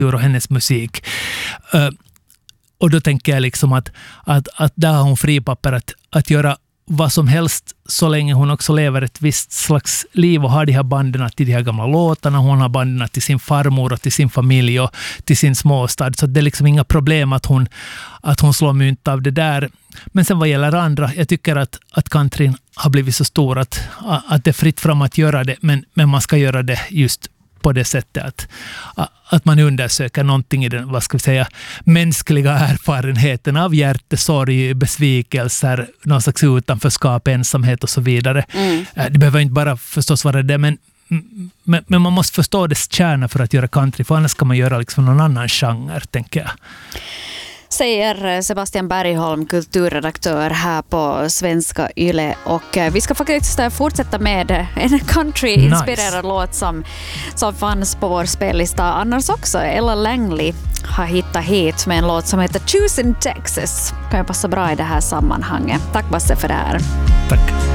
och hennes musik. Och då tänker jag liksom att där har hon fripapper att göra vad som helst så länge hon också lever ett visst slags liv och har de här banden till de här gamla låtarna. Hon har banden till sin farmor och till sin familj och till sin småstad. Så det är liksom inga problem att hon slår mynt av det där. Men sen vad gäller andra, jag tycker att countryn har blivit så stor att det är fritt fram att göra det. Men man ska göra det just på det sättet att man undersöker någonting i den, vad ska vi säga, mänskliga erfarenheten av hjärtesorg, besvikelser, någon slags utanförskap, ensamhet och så vidare. Det behöver inte bara förstås vara det, men man måste förstå dess kärna för att göra country, för annars kan man göra liksom någon annan genre, tänker jag. Säger Sebastian Bergholm, kulturredaktör här på Svenska Yle. Och vi ska faktiskt fortsätta med en country-inspirerad låt som fanns på vår spellista. Annars också Ella Langley har hittat hit med en låt som heter Choose in Texas. Kan ju passa bra i det här sammanhanget. Tack Basse för det här. Tack.